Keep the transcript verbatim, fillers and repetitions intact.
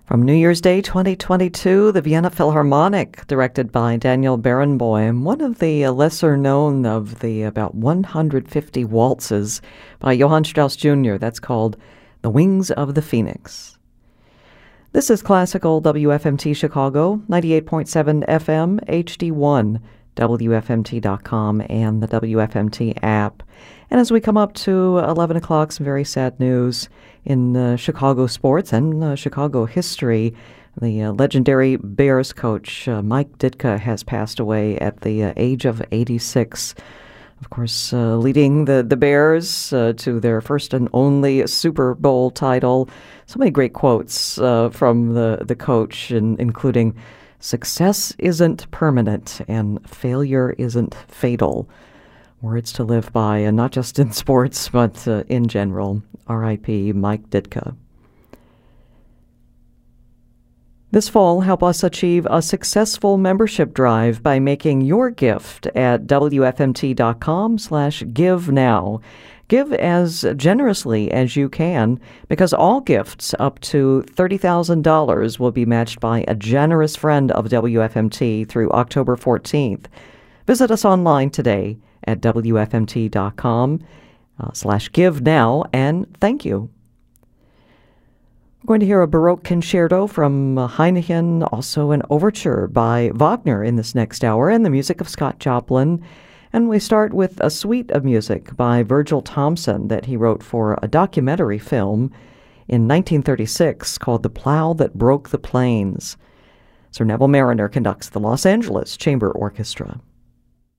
From New Year's Day twenty twenty-two, the Vienna Philharmonic, directed by Daniel Barenboim, one of the lesser known of the about one hundred fifty waltzes by Johann Strauss Junior That's called The Wings of the Phoenix. This is Classical W F M T Chicago, ninety-eight point seven F M, H D one, W F M T dot com, and the W F M T app. And as we come up to eleven o'clock, some very sad news in uh, Chicago sports and uh, Chicago history. The uh, legendary Bears coach, uh, Mike Ditka, has passed away at the uh, age of eighty-six. Of course, uh, leading the, the Bears uh, to their first and only Super Bowl title. So many great quotes uh, from the, the coach, in, including, "Success isn't permanent and failure isn't fatal." Words to live by, and not just in sports, but uh, in general. R I P Mike Ditka. This fall, help us achieve a successful membership drive by making your gift at W F M T dot com slash give now. Give as generously as you can, because all gifts up to thirty thousand dollars will be matched by a generous friend of W F M T through October fourteenth. Visit us online today at W F M T dot com uh, slash give now, and thank you. We're going to hear a Baroque concerto from uh, Heineken, also an overture by Wagner in this next hour, and the music of Scott Joplin. And we start with a suite of music by Virgil Thomson that he wrote for a documentary film in nineteen thirty-six called The Plow That Broke the Plains. Sir Neville Marriner conducts the Los Angeles Chamber Orchestra.